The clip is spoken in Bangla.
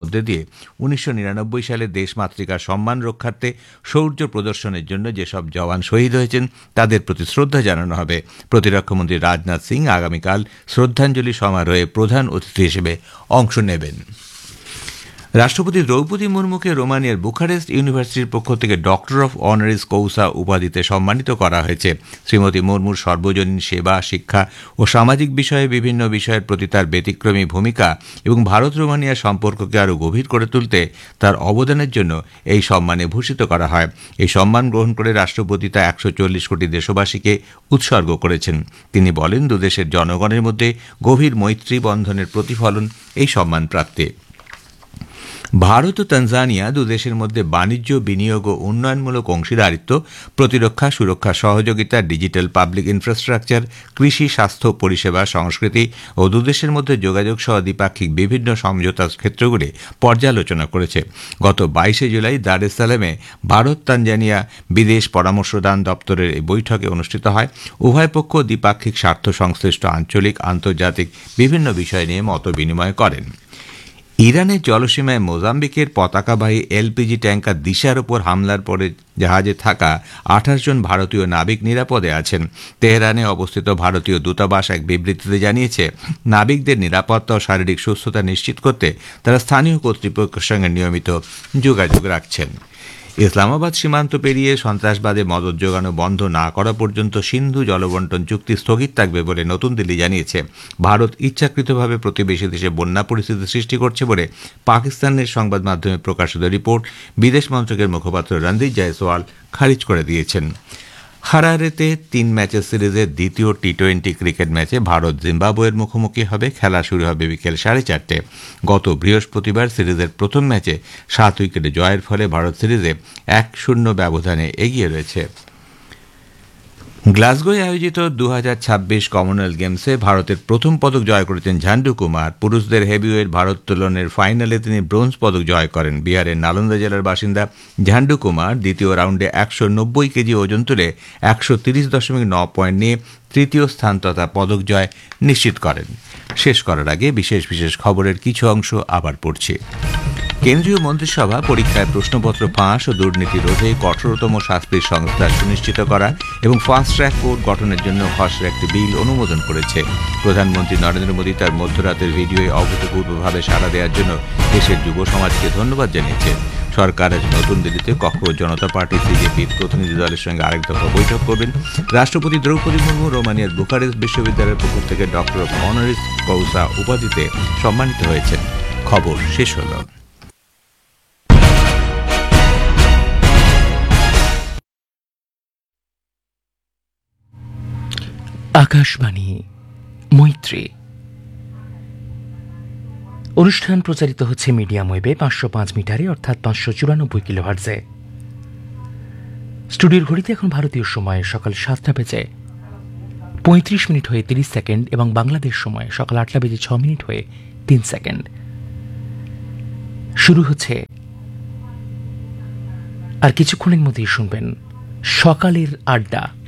মধ্যে দিয়ে 1999 সালে দেশমাতৃকার সম্মান রক্ষার্থে শৌর্য প্রদর্শনের জন্য যেসব জওয়ান শহীদ হয়েছেন তাদের প্রতি শ্রদ্ধা জানানো হবে। প্রতিরক্ষামন্ত্রী রাজনাথ সিং আগামীকাল শ্রদ্ধাঞ্জলি সমারোহে প্রধান অতিথি হিসেবে অংশ নেবেন। রাষ্ট্রপতি দ্রৌপদী মুর্মুকে রোমানিয়ার বুখারেস্ট ইউনিভার্সিটির পক্ষ থেকে ডক্টর অফ অনারিস কৌসা উপাধিতে সম্মানিত করা হয়েছে। শ্রীমতী মুর্মুর সর্বজনীন সেবা, শিক্ষা ও সামাজিক বিষয়ে বিভিন্ন বিষয়ের প্রতি তার ব্যতিক্রমী ভূমিকা এবং ভারত রোমানিয়া সম্পর্ককে আরও গভীর করে তুলতে তার অবদানের জন্য এই সম্মানে ভূষিত করা হয়। এই সম্মান গ্রহণ করে রাষ্ট্রপতি তা 140 কোটি দেশবাসীকে উৎসর্গ করেছেন। তিনি বলেন, দুদেশের জনগণের মধ্যে গভীর মৈত্রী বন্ধনের প্রতিফলন এই সম্মান প্রাপ্তি। ভারত ও তানজানিয়া দুদেশের মধ্যে বাণিজ্য, বিনিয়োগ ও উন্নয়নমূলক অংশীদারিত্ব, প্রতিরক্ষা, সুরক্ষা সহযোগিতা, ডিজিটাল পাবলিক ইনফ্রাস্ট্রাকচার, কৃষি, স্বাস্থ্য, পরিষেবা, সংস্কৃতি ও দুদেশের মধ্যে যোগাযোগ সহ দ্বিপাক্ষিক বিভিন্ন সমঝোতার ক্ষেত্রগুলি পর্যালোচনা করেছে। গত 22 জুলাই দার এস সালামে ভারত তানজানিয়া বিদেশ পরামর্শদান দপ্তরের এই বৈঠকে অনুষ্ঠিত হয়। উভয় পক্ষ দ্বিপাক্ষিক স্বার্থ সংশ্লিষ্ট আঞ্চলিক, আন্তর্জাতিক বিভিন্ন বিষয় নিয়ে মত বিনিময় করেন। ইরানের জলসীমায় মোজাম্বিকের পতাকাবাহী এলপিজি ট্যাঙ্কার দিশার ওপর হামলার পরে জাহাজে থাকা 28 জন ভারতীয় নাবিক নিরাপদে আছেন। তেহরানে অবস্থিত ভারতীয় দূতাবাস এক বিবৃতিতে জানিয়েছে, নাবিকদের নিরাপত্তা ও শারীরিক সুস্থতা নিশ্চিত করতে তারা স্থানীয় কর্তৃপক্ষের সঙ্গে নিয়মিত যোগাযোগ রাখছেন। ইসলামাবাদ সীমান্ত পেরিয়ে সন্ত্রাসবাদে মদত যোগানো বন্ধ না করা পর্যন্ত সিন্ধু জলবন্টন চুক্তি স্থগিত থাকবে বলে নতুন দিল্লি জানিয়েছে। ভারত ইচ্ছাকৃতভাবে প্রতিবেশী দেশে বন্যা পরিস্থিতি সৃষ্টি করছে বলে পাকিস্তানের সংবাদ মাধ্যমে প্রকাশিত রিপোর্ট বিদেশ মন্ত্রকের মুখপাত্র রণদীপ জয়সওয়াল খারিজ করে দিয়েছেন। হারারেতে 3 ম্যাচের সিরিজের দ্বিতীয় টি20 ক্রিকেট ম্যাচে ভারত জিম্বাবুয়ের মুখোমুখি হবে। খেলা শুরু হবে বিকেল 4:30। গত বৃহস্পতিবার সিরিজের প্রথম ম্যাচে 7 উইকেটে জয়ের ফলে ভারত সিরিজে 1-0 ব্যবধানে এগিয়ে রয়েছে। গ্লাসগোয় আয়োজিত 2026 কমনওয়েলথ গেমসে ভারতের প্রথম পদক জয় করেছেন ঝান্ডু কুমার। পুরুষদের হেভিওয়েট ভারোত্তোলনের ফাইনালে তিনি ব্রোঞ্জ পদক জয় করেন। বিহারের নালন্দা জেলার বাসিন্দা ঝান্ডু কুমার দ্বিতীয় রাউন্ডে 190 কেজি ওজন তুলে 130.9 পয়েন্ট নিয়ে তৃতীয় স্থান তথা পদক জয় নিশ্চিত করেন। শেষ করার আগে বিশেষ বিশেষ খবরের কিছু অংশ আবার পড়ছি। কেন্দ্রীয় মন্ত্রিসভা পরীক্ষায় প্রশ্নপত্র ফাঁস ও দুর্নীতি রোধে কঠোরতম শাস্তির সংস্থা সুনিশ্চিত করা এবং ফাস্ট ট্র্যাক কোর্ট গঠনের জন্য খসড়া একটি বিল অনুমোদন করেছে। প্রধানমন্ত্রী নরেন্দ্র মোদী তার মধ্যরাতের ভিডিওয়ে অভূতপূর্বভাবে সাড়া দেওয়ার জন্য দেশের যুব সমাজকে ধন্যবাদ জানিয়েছেন। সরকার আজ নতুন দিল্লিতে ককরোচ জনতা পার্টি সিজেপির প্রতিনিধি দলের সঙ্গে আরেক দফা বৈঠক করবেন। রাষ্ট্রপতি দ্রৌপদী মুর্মু রোমানিয়ার বুখারেস্ট বিশ্ববিদ্যালয়ের পক্ষ থেকে ডক্টর অফ অনারিস কৌসা উপাধিতে সম্মানিত হয়েছেন। খবর শেষ হল। আকাশবাণী মৈত্রী অনুষ্ঠান প্রচারিত হচ্ছে মিডিয়াম ওয়েবে 505 মিটারে অর্থাৎ 594 কিলোহার্টজে। স্টুডিওর ঘড়িতে এখন ভারতীয় সময় সকাল 7টা বেজে 35 মিনিট হয়ে 30 সেকেন্ড এবং বাংলাদেশ সময় সকাল 8টা বেজে 6 মিনিট হয়ে 3 সেকেন্ড। শুরু হচ্ছে, আর কিছুক্ষণের মধ্যেই শুনবেন সকালের আড্ডা।